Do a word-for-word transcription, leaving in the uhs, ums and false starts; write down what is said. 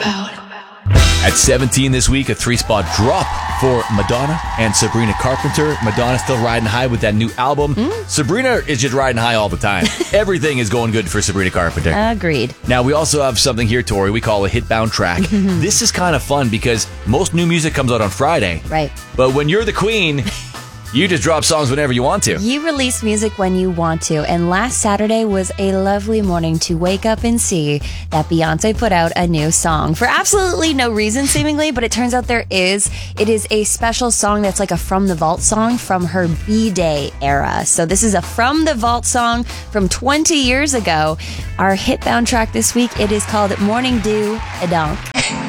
At seventeen this week, a three-spot drop for Madonna and Sabrina Carpenter. Madonna's still riding high with that new album. Mm? Sabrina is just riding high all the time. Everything is going good for Sabrina Carpenter. Agreed. Now, we also have something here, Tori, we call a hit-bound track. This is kind of fun because most new music comes out on Friday. Right. But when you're the queen, you just drop songs whenever you want to. You release music when you want to. And last Saturday was a lovely morning to wake up and see that Beyonce put out a new song for absolutely no reason, seemingly, but it turns out there is. It is a special song that's like a From the Vault song from her B-Day era. So this is a From the Vault song from twenty years ago. Our hit-bound track this week, it is called Morning Dew, A Donk.